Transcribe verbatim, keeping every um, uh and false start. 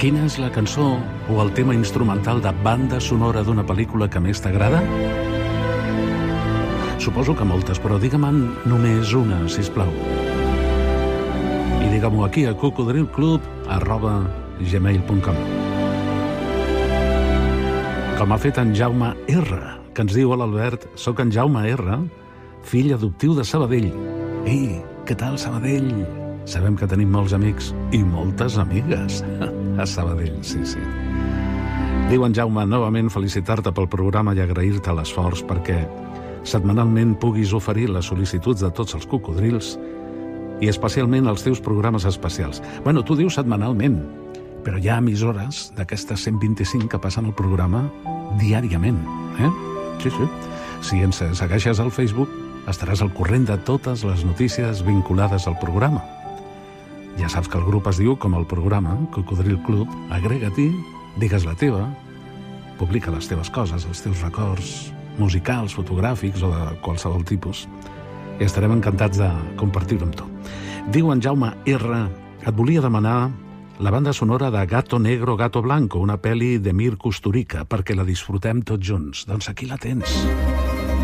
Quina és la cançó o el tema instrumental de banda sonora d'una pel·lícula que més t'agrada? Suposo que moltes, però digue-me'n només una, sisplau. I digue-m'ho aquí a cocodrilclub arroba gmail punt com. Com ha fet en Jaume R, que ens diu: hola Albert, sóc en Jaume R, fill adoptiu de Sabadell. Ei, què tal Sabadell? Sabem que tenim molts amics i moltes amigues a Sabadell, sí, sí. Diu en Jaume, novament felicitar-te pel programa i agrair-te l'esforç perquè setmanalment puguis oferir les sol·licituds de tots els cocodrils i especialment els teus programes especials. Bueno, tu dius setmanalment, però hi ha emissores d'aquestes cent vint-i-cinc que passen el programa diàriament, eh? Sí, sí. Si ens segueixes al Facebook, estaràs al corrent de totes les notícies vinculades al programa. Ja saps que el grup es diu com el programa, Cocodril Club. Agrega-t'hi, digues la teva, publica les teves coses, els teus records musicals, fotogràfics o de qualsevol tipus. I estarem encantats de compartir-ho amb tu. Diu en Jaume R, et volia demanar la banda sonora de Gato Negro, Gato Blanco, una pel·li de Mir Kusturica, perquè la disfrutem tots junts. Doncs aquí la tens.